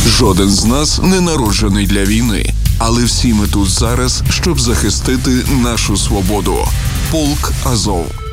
Жоден з нас не народжений для війни, але всі ми тут зараз, щоб захистити нашу свободу. Полк Азов.